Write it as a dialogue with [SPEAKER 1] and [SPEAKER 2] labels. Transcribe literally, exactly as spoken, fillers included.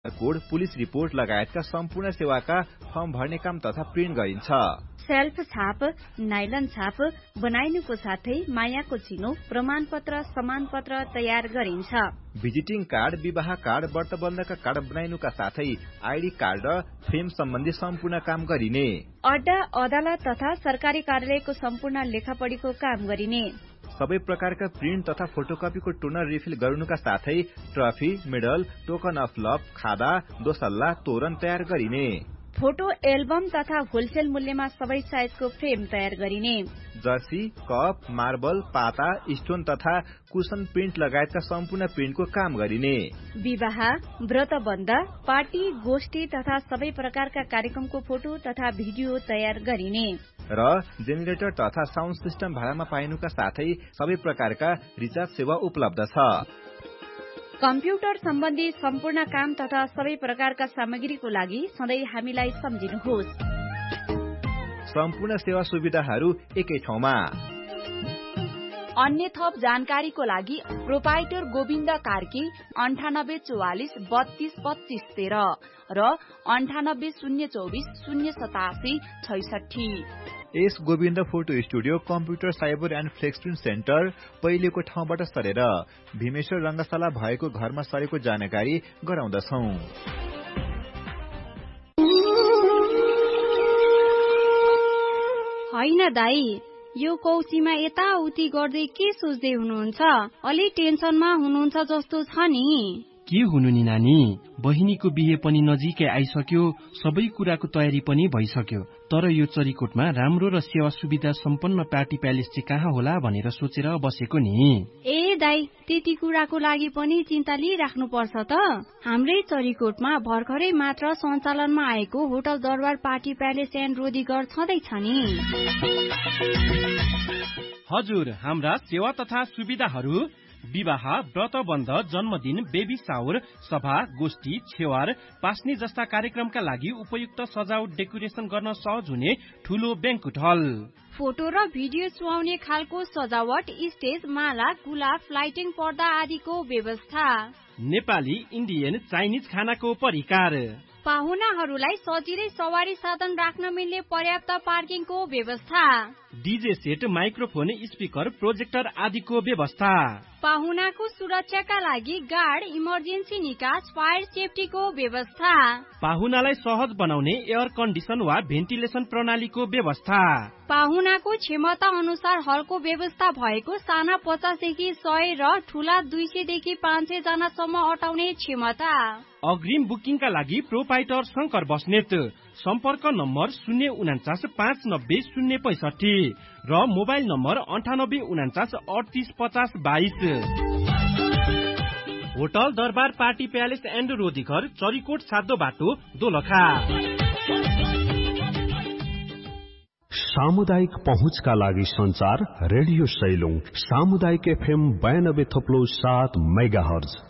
[SPEAKER 1] Code, police report लगायतका सम्पूर्ण सेवाका फर्म भर्ने काम तथा प्रिन्ट गरिन्छ।
[SPEAKER 2] सेल्फ छाप, नाइलन छाप बनाइनुको साथै मायाको चिनो, प्रमाणपत्र, समानपत्र तयार गरिन्छ।
[SPEAKER 1] भिजिटिङ कार्ड, विवाह कार्ड, व्रतबन्धका कार्ड बनाइनुका साथै आइडी कार्ड र फ्रेम सम्बन्धी सम्पूर्ण काम गरिने।
[SPEAKER 2] अड्डा, अदालत तथा सरकारी कार्यालयको सम्पूर्ण लेखापढीको काम गरिने।
[SPEAKER 1] सबै प्रकारका प्रिन्ट तथा फोटोकपीको टोनर रिफिल गर्नुका साथै trophy, medal, token of love, खादा, दोसल्ला, तोरण तयार गरिने।
[SPEAKER 2] फोटो एल्बम तथा होलसेल मूल्यमा सबै साइजको फ्रेम तयार गरिने।
[SPEAKER 1] जर्सी, कप, मार्बल, पाता, स्टोन तथा कुसन प्रिन्ट लगायतका सम्पूर्ण प्रिन्टको काम गरिने।
[SPEAKER 2] विवाह, व्रतबन्ध, पार्टी, गोष्ठी तथा सबै प्रकारका कार्यक्रमको फोटो तथा भिडियो तयार गरिने।
[SPEAKER 1] र जेनेरेटर तथा साउन्ड सिस्टम भाडामा पाइनुका साथै सबै प्रकारका रिचार्ज सेवा उपलब्ध छ।
[SPEAKER 2] कम्प्युटर सम्बन्धी सम्पूर्ण काम तथा सबै प्रकारका सामग्रीको लागि सधैँ हामीलाई सम्झिनुहोस्।
[SPEAKER 1] सम्पूर्ण सेवा सुविधाहरू एकै ठाउँमा।
[SPEAKER 2] अन्य थप जानकारीको लागि प्रोपाइटर गोविन्द कार्की अन्ठानब्बे चौवालिस बत्तीस पच्चीस तेह्र र अन्ठानब्बे शून्य चौबिस शून्य सतासी छैसठी।
[SPEAKER 1] S Govind photo studio, computer, cyber and flex print centre पहिलेको ठाउँबाट सरेर भीमेश्वर रंगशाला भएको घरमा सरेको जानकारी गराउँदछौ।
[SPEAKER 3] होइन दाई, यो कौशीमा यताउति गर्दै के सोच्दै हुनुहुन्छ? अलि टेन्सनमा हुनुहुन्छ जस्तो छ नि।
[SPEAKER 4] के हुनु नि नानी, बहिनीको बिहे पनि नजिकै आइसक्यो, सबै कुराको तयारी पनि भइसक्यो। तर यो चरीकोटमा राम्रो र सेवा सुविधा सम्पन्न पार्टी प्यालेस चाहिँ कहाँ होला भनेर सोचेर बसेको नि।
[SPEAKER 3] ए दाई, त्यति कुराको लागि पनि चिन्ता लिइराख्नु पर्छ त। हाम्रै चरीकोटमा भर्खरै मात्र सञ्चालनमा आएको होटल दरबार पार्टी प्यालेस एन्ड रोदीगर छँदैछ नि।
[SPEAKER 4] हजुर, हाम्रा सेवा तथा सुविधाहरू विवाह, व्रतबन्ध, जन्मदिन, बेबी सावर, सभा, गोष्ठी, छेवार, पास्नी जस्ता कार्यक्रमका लागि उपयुक्त सजावट डेकोरेसन गर्न सहज हुने ठूलो ब्याङ्क्वेट हल।
[SPEAKER 3] फोटो र भिडियो सुहाउने खालको सजावट, स्टेज, माला, गुलाब, लाइटिङ, पर्दा आदिको व्यवस्था।
[SPEAKER 4] नेपाली, इन्डियन, चाइनिज खानाको परिकार।
[SPEAKER 3] पाहुनाहरूलाई सजिलै सवारी साधन राख्न मिल्ने पर्याप्त पार्किङको व्यवस्था।
[SPEAKER 4] DJ set, microphone, speaker, projector आदिको व्यवस्था।
[SPEAKER 3] पाहुनाको सुरक्षाका लागि गार्ड, इमर्जेन्सी निकास, फायर सेफ्टीको व्यवस्था।
[SPEAKER 4] पाहुनालाई सहज बनाउने एयर कन्डिसन वा भेन्टिलेसन प्रणालीको व्यवस्था।
[SPEAKER 3] पाहुनाको क्षमता अनुसार हलको व्यवस्था भएको साना पचासदेखि सय र ठूला दुई सयदेखि पाँच सय जनासम्म अटाउने क्षमता।
[SPEAKER 4] अग्रिम बुकिङका लागि प्रोपाइटर शंकर बस्नेत। सम्पर्क नम्बर शून्य उनाचास पाँच नब्बे शून्य पैसठी र मोबाइल नम्बर अन्ठानब्बे उनाचास अडतिस पचास बाइस। होटल दरबार पार्टी प्यालेस एन्ड रोदीघर, चरीकोट सातो बाटो, दोलखा।
[SPEAKER 5] सामुदायिक पहुँचका लागि संचार रेडियो सैलुङ, सामुदायिक एफएम बयानब्बे थप्लो सात मेगा हर्ज।